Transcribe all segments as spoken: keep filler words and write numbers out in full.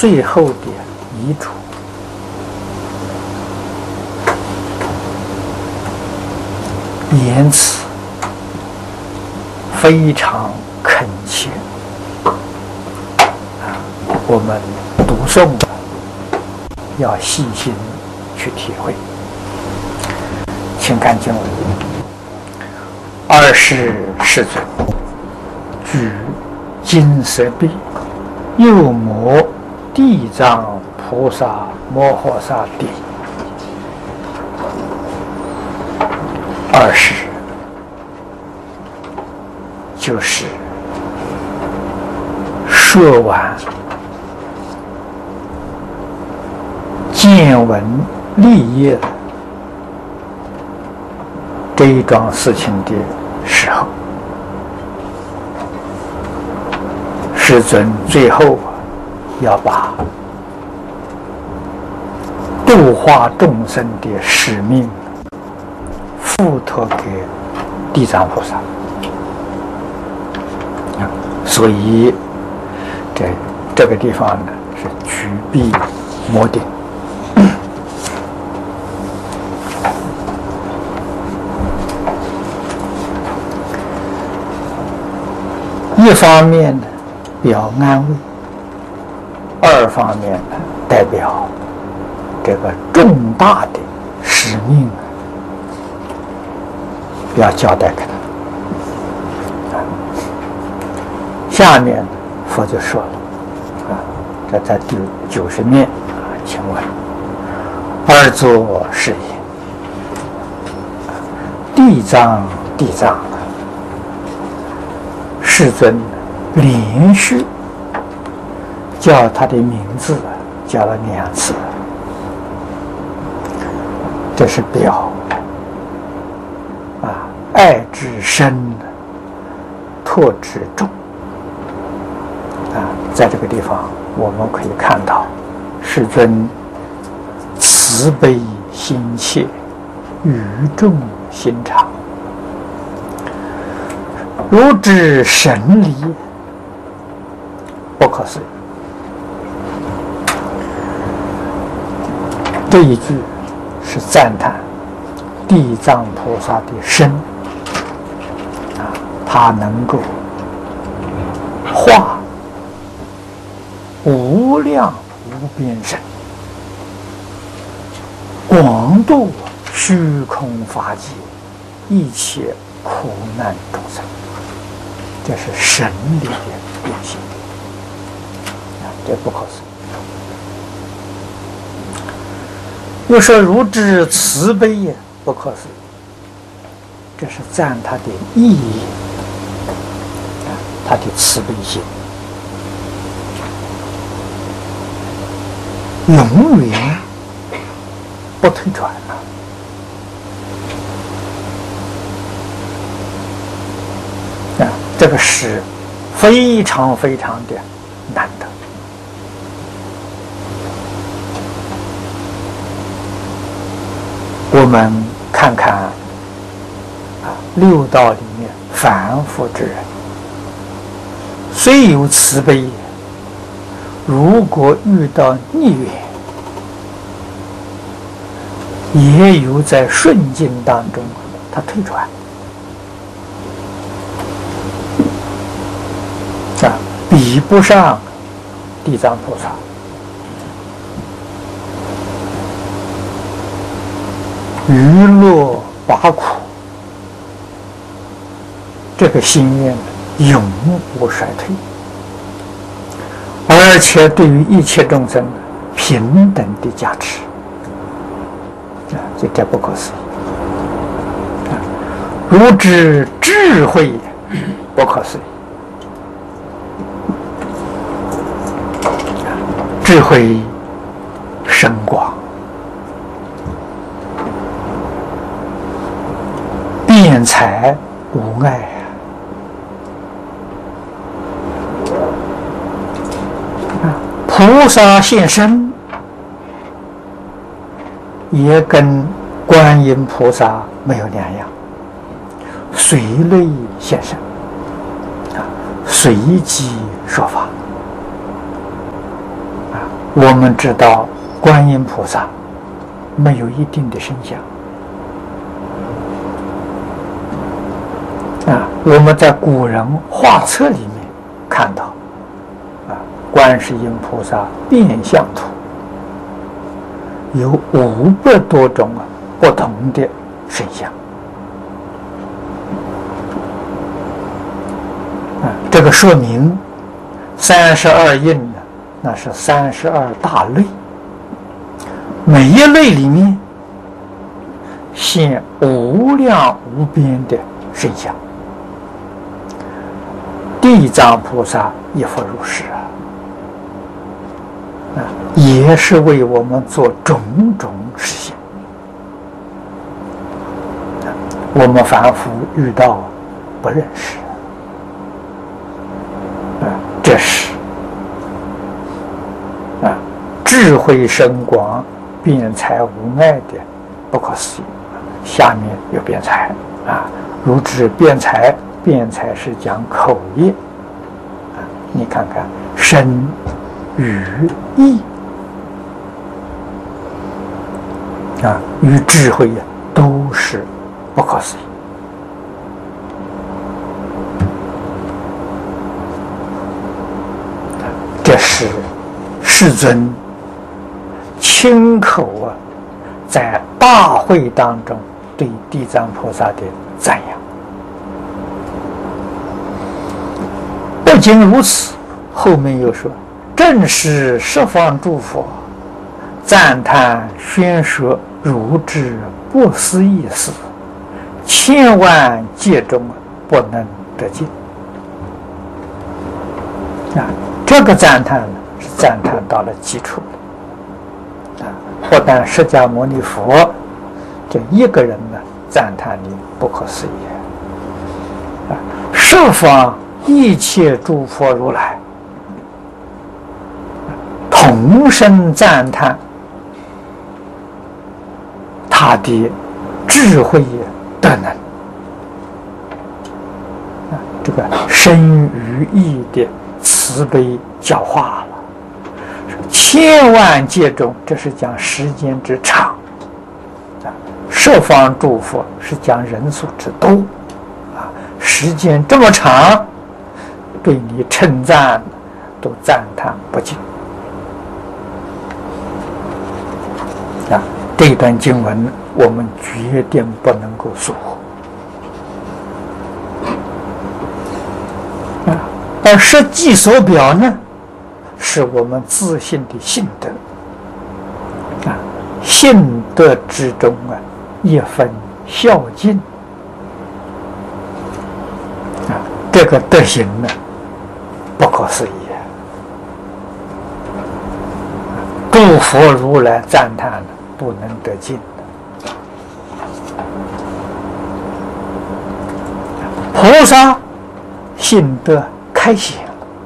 最后的遗嘱，言辞非常恳切啊，我们读诵要细心去体会。请看经文：二世世尊，举金色臂，右摩地藏菩萨摩诃萨地。二世就是说完见闻立业这一桩事情的时候，世尊最后要把度化众生的使命付托给地藏菩萨，所以这这个地方呢是举臂摩顶。一方面呢表安慰，二方面呢代表这个重大的使命要交代给他。下面佛就说了啊，这在第九十面啊，请问二作是也，地藏地藏。世尊连续叫他的名字叫了两次，这是表啊爱之深，托之重啊。在这个地方，我们可以看到世尊慈悲心切，语重心长。如知神理，不可思议。这一句是赞叹地藏菩萨的身啊，他能够化无量无边身，广度虚空法界一切苦难众生。这是神力的变现啊，这不可思议。又说如知慈悲也不可思议，这是赞他的意义啊，他的慈悲心永远不退转了。啊，这个是非常非常的难得。我们看看啊，六道里面凡夫之人，虽有慈悲，如果遇到逆缘，也有在顺境当中他退转。啊，比不上地藏菩萨。娱乐拔苦，这个心愿永不衰退，而且对于一切众生平等的加持，啊，这这不可思议。啊，如知智慧不可思议。智慧深广，辩才无碍啊！菩萨现身，也跟观音菩萨没有两样，随类现身啊，随机说法。 我们知道观音菩萨没有一定的身相啊，我们在古人画册里面看到啊，观世音菩萨变相图有五百多种啊不同的身相啊，这个说明三十二应呢，那是三十二大类，每一类里面现无量无边的身相。地藏菩萨亦复如是啊，啊，也是为我们做种种实现。我们凡夫遇到不认识，啊，这是啊智慧深广、辩才无碍的不可思议。下面有辩才啊，如指辩才。辩才是讲口业啊，你看看身、语、意啊，与智慧呀都是不可思议。这是世尊亲口啊，在大会当中对地藏菩萨的赞扬。不仅如此，后面又说：“正是十方诸佛赞叹宣说如之不思议事，千万劫中不能得尽。”啊，这个赞叹呢，是赞叹到了基础啊，不但释迦牟尼佛这一个人呢赞叹你不可思议啊，十方一切诸佛如来同声赞叹他的智慧德能啊，这个身语意的慈悲教化了，千万劫中，这是讲时间之长啊，十方诸佛是讲人数之多啊，时间这么长，对你称赞都赞叹不尽啊！这一段经文我们决定不能够疏忽啊！而实际所表呢，是我们自信的信德啊，信德之中啊，一分孝敬啊，这个德行呢，不可思议啊！诸佛如来赞叹了，不能得尽的。菩萨信德开显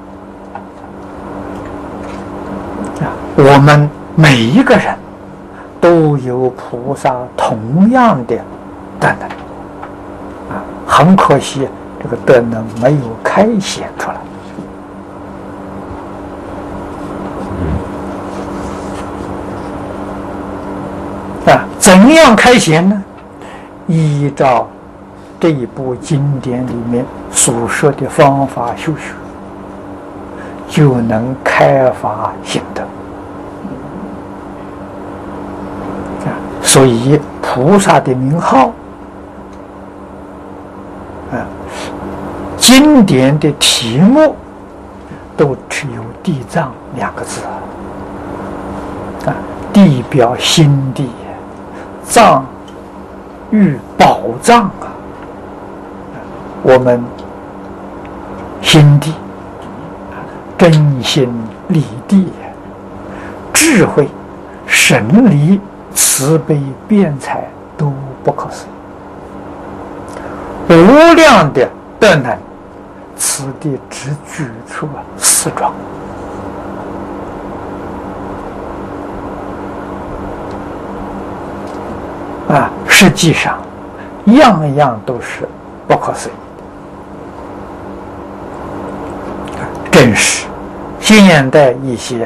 啊，我们每一个人都有菩萨同样的德能啊，很可惜这个德能没有开显出来。啊，怎样开显呢？依照这一部经典里面所说的方法修学，就能开发心得。啊，所以菩萨的名号，啊，经典的题目都只有地藏两个字啊，地表心地。藏与宝藏啊，我们心地、真心理地、智慧、神力、慈悲、辩才都不可思议，无量的德能，此地只举出四桩。啊，实际上样样都是不可思议的。正是现代一些